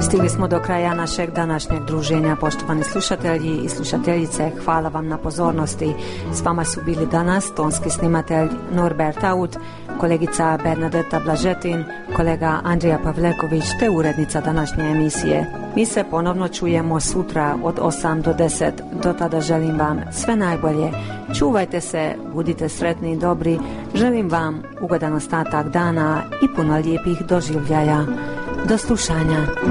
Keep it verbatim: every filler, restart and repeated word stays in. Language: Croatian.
Stigli smo do kraja našeg današnjeg druženja, poštovani slušatelji i slušateljice. Hvala vam na pozornosti. S vama su bili danas tonski snimatelj Norbert Aut, kolegica Bernadeta Blažetin, kolega Andrija Pavleković te urednica današnje emisije. Mi se ponovno čujemo sutra od osam do deset. Do tada želim vam sve najbolje. Čuvajte se, budite sretni i dobri. Želim vam ugodan ostatak dana i puno lijepih doživljaja. Do slušanja.